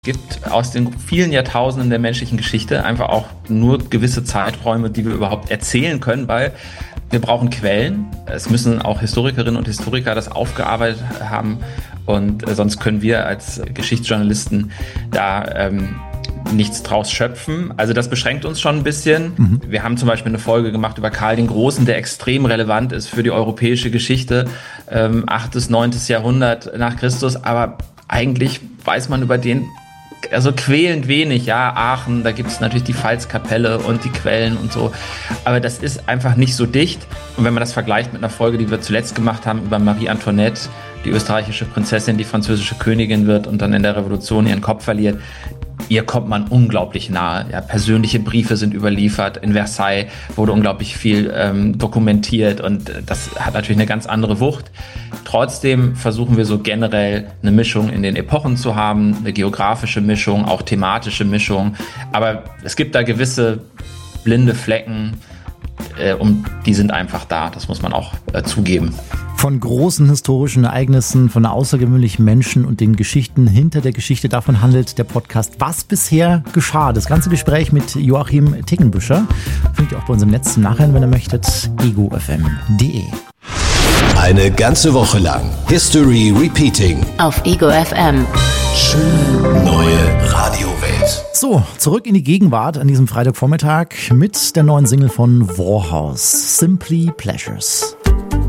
Gibt aus den vielen Jahrtausenden der menschlichen Geschichte einfach auch nur gewisse Zeiträume, die wir überhaupt erzählen können, weil wir brauchen Quellen. Es müssen auch Historikerinnen und Historiker das aufgearbeitet haben und sonst können wir als Geschichtsjournalisten da nichts draus schöpfen. Also das beschränkt uns schon ein bisschen. Wir haben zum Beispiel eine Folge gemacht über Karl den Großen, der extrem relevant ist für die europäische Geschichte, 8. 9. Jahrhundert nach Christus, aber eigentlich weiß man über den also quälend wenig, ja, Aachen, da gibt es natürlich die Pfalzkapelle und die Quellen und so, aber das ist einfach nicht so dicht. Und wenn man das vergleicht mit einer Folge, die wir zuletzt gemacht haben über Marie Antoinette, die österreichische Prinzessin, die französische Königin wird und dann in der Revolution ihren Kopf verliert, ihr kommt man unglaublich nahe. Ja, persönliche Briefe sind überliefert. In Versailles wurde unglaublich viel dokumentiert und das hat natürlich eine ganz andere Wucht. Trotzdem versuchen wir so generell eine Mischung in den Epochen zu haben, eine geografische Mischung, auch thematische Mischung. Aber es gibt da gewisse blinde Flecken und die sind einfach da. Das muss man auch zugeben. Von großen historischen Ereignissen, von außergewöhnlichen Menschen und den Geschichten hinter der Geschichte, davon handelt der Podcast Was bisher geschah. Das ganze Gespräch mit Joachim Tickenbüscher findet ihr auch bei uns im Netz zum Nachhören, wenn ihr möchtet, egofm.de. Eine ganze Woche lang History Repeating auf Ego FM. Schöne neue Radiowelt. So, zurück in die Gegenwart an diesem Freitagvormittag mit der neuen Single von Warhouse, Simply Pleasures.